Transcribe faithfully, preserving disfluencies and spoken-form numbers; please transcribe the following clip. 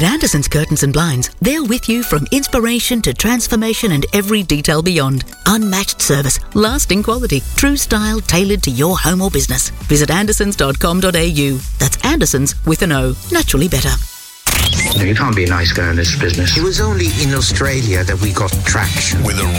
At Anderson's Curtains and Blinds, they're with you from inspiration to transformation and every detail beyond. Unmatched service, lasting quality, true style tailored to your home or business. Visit andersons dot com dot a u. That's Andersons with an O. Naturally better. No, you can't be a nice guy in this business. It was only in Australia that we got traction. With a